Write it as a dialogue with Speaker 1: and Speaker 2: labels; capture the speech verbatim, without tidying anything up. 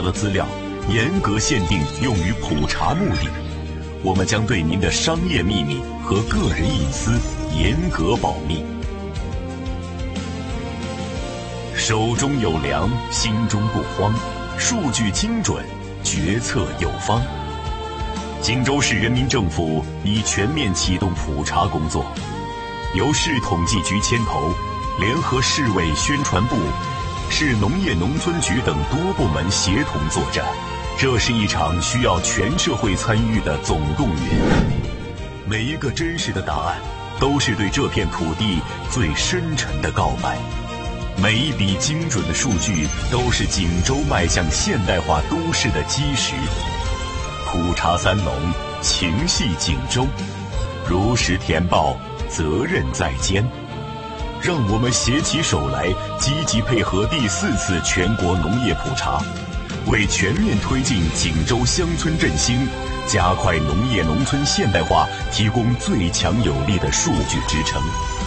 Speaker 1: 的资料严格限定用于普查目的，我们将对您的商业秘密和个人隐私严格保密。手中有粮，心中不慌，数据精准，决策有方。锦州市人民政府已全面启动普查工作，由市统计局牵头，联合市委宣传部、市农业农村局等多部门协同作战。这是一场需要全社会参与的总动员。每一个真实的答案，都是对这片土地最深沉的告白。每一笔精准的数据，都是锦州迈向现代化都市的基石。普查三农，情系锦州，如实填报，责任在肩。让我们携起手来，积极配合第四次全国农业普查，为全面推进锦州乡村振兴、加快农业农村现代化提供最强有力的数据支撑。